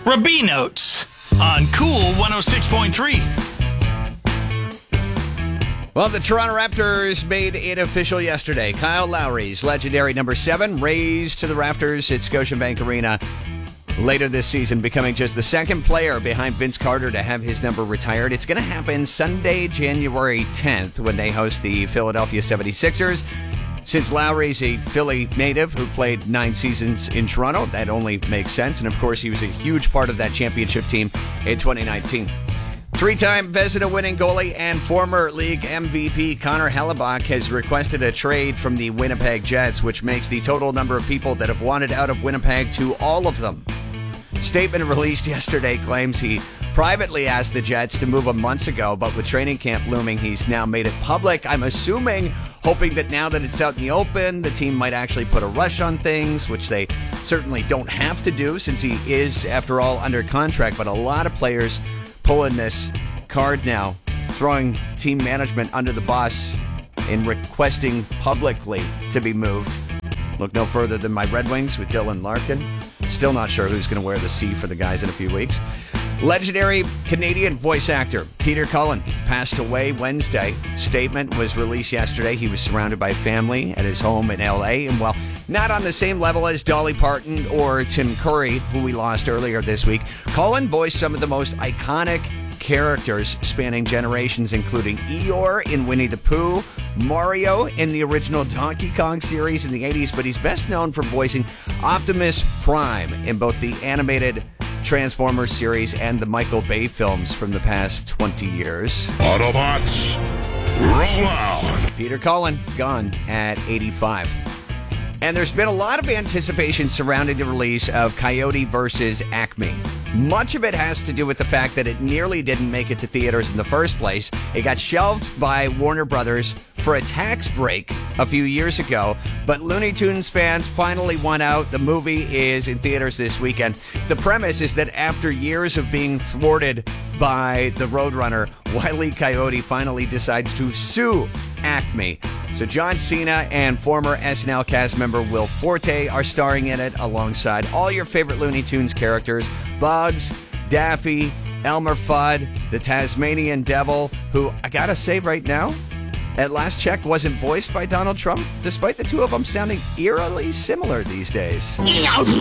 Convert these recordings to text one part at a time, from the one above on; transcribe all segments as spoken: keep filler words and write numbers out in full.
Rabinotes on Cool one oh six point three. Well, the Toronto Raptors made it official yesterday. Kyle Lowry's legendary number seven raised to the rafters at Scotiabank Arena later this season, becoming just the second player behind Vince Carter to have his number retired. It's going to happen Sunday, January tenth, when they host the Philadelphia seventy-sixers. Since Lowry's a Philly native who played nine seasons in Toronto, that only makes sense. And, of course, he was a huge part of that championship team in twenty nineteen. Three-time Vezina-winning goalie and former league M V P Connor Hellebuyck has requested a trade from the Winnipeg Jets, which makes the total number of people that have wanted out of Winnipeg to all of them. Statement released yesterday claims he privately asked the Jets to move him months ago, but with training camp looming, he's now made it public. I'm assuming, hoping that now that it's out in the open, the team might actually put a rush on things, which they certainly don't have to do since he is, after all, under contract. But a lot of players pulling this card now, throwing team management under the bus in requesting publicly to be moved. Look no further than my Red Wings with Dylan Larkin. Still not sure who's going to wear the C for the guys in a few weeks. Legendary Canadian voice actor Peter Cullen passed away Wednesday. Statement was released yesterday. He was surrounded by family at his home in L A. And while not on the same level as Dolly Parton or Tim Curry, who we lost earlier this week, Cullen voiced some of the most iconic characters spanning generations, including Eeyore in Winnie the Pooh, Mario in the original Donkey Kong series in the eighties, but he's best known for voicing Optimus Prime in both the animated Transformers series and the Michael Bay films from the past twenty years. Autobots, roll out! Peter Cullen, gone at eighty-five. And there's been a lot of anticipation surrounding the release of Coyote versus Acme. Much of it has to do with the fact that it nearly didn't make it to theaters in the first place. It got shelved by Warner Brothers for a tax break a few years ago, but Looney Tunes fans finally won out. The movie is in theaters this weekend. The premise is that after years of being thwarted by the Roadrunner, Wile E. Coyote finally decides to sue Acme. So John Cena and former S N L cast member Will Forte are starring in it alongside all your favorite Looney Tunes characters: Bugs, Daffy, Elmer Fudd, the Tasmanian Devil, who I gotta say right now, at last check, wasn't voiced by Donald Trump, despite the two of them sounding eerily similar these days. And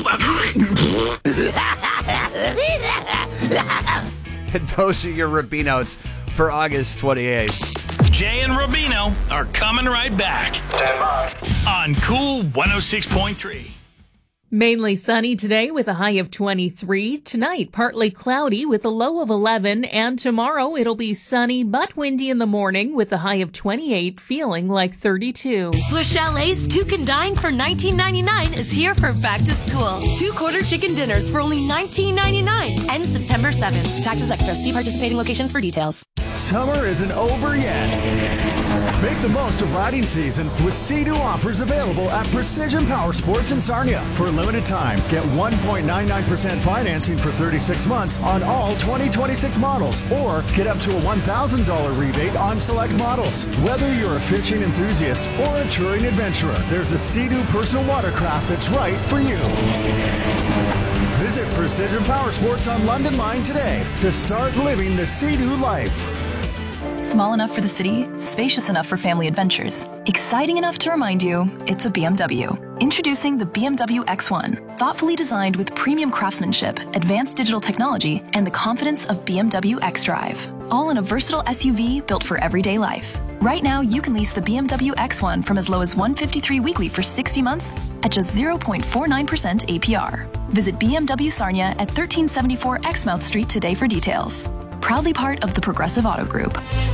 those are your Rabinotes for August twenty-eighth. Jay and Rubino are coming right back on Cool one oh six point three. Mainly sunny today with a high of twenty-three. Tonight, partly cloudy with a low of eleven. And tomorrow, it'll be sunny but windy in the morning with a high of twenty-eight, feeling like thirty-two. Swiss Chalet's Two Can Dine for nineteen ninety-nine is here for back to school. Two quarter chicken dinners for only nineteen ninety-nine. Ends September seventh. Taxes extra. See participating locations for details. Summer isn't over yet. Make the most of riding season with Sea-Doo offers available at Precision Power Sports in Sarnia. For a limited time, get one point nine nine percent financing for thirty-six months on all twenty twenty-six models, or get up to a one thousand dollars rebate on select models. Whether you're a fishing enthusiast or a touring adventurer, there's a Sea-Doo personal watercraft that's right for you. Visit Precision Power Sports on London Line today to start living the Sea-Doo life. Small enough for the city, spacious enough for family adventures, exciting enough to remind you it's a B M W. Introducing the B M W X one, thoughtfully designed with premium craftsmanship, advanced digital technology, and the confidence of B M W xDrive. All in a versatile S U V built for everyday life. Right now, you can lease the B M W X one from as low as one hundred fifty-three dollars weekly for sixty months at just zero point four nine percent A P R. Visit B M W Sarnia at thirteen seventy-four Exmouth Street today for details. Proudly part of the Progressive Auto Group.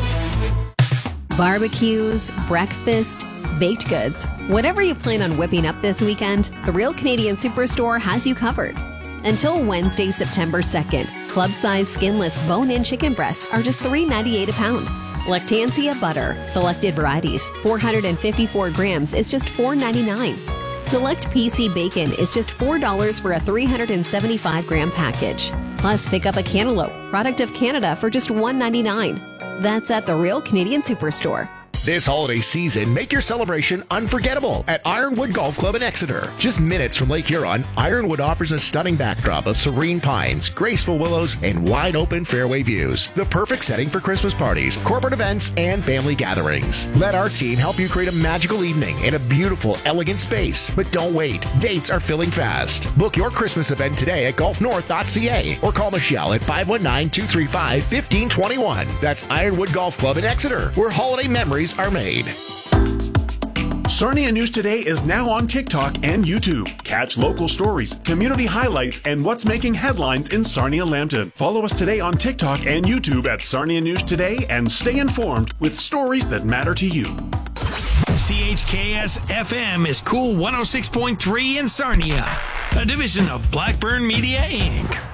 Barbecues, breakfast, baked goods. Whatever you plan on whipping up this weekend, the Real Canadian Superstore has you covered. Until Wednesday, September second, club-size skinless bone-in chicken breasts are just three ninety-eight a pound. Lactancia butter, selected varieties, four hundred fifty-four grams is just four ninety-nine. Select P C bacon is just four dollars for a three hundred seventy-five gram package. Plus, pick up a cantaloupe, product of Canada, for just one ninety-nine. That's at the Real Canadian Superstore. This holiday season, make your celebration unforgettable at Ironwood Golf Club in Exeter. Just minutes from Lake Huron, Ironwood offers a stunning backdrop of serene pines, graceful willows, and wide-open fairway views. The perfect setting for Christmas parties, corporate events, and family gatherings. Let our team help you create a magical evening in a beautiful, elegant space. But don't wait. Dates are filling fast. Book your Christmas event today at golf north dot c a or call Michelle at five one nine, two three five, one five two one. That's Ironwood Golf Club in Exeter, where holiday memories are made. Sarnia News Today is now on TikTok and YouTube. Catch local stories, community highlights, and what's making headlines in Sarnia-Lambton. Follow us today on TikTok and YouTube at Sarnia News Today and stay informed with stories that matter to you. C H K S F M is Cool one oh six point three in Sarnia, a division of Blackburn Media, Incorporated.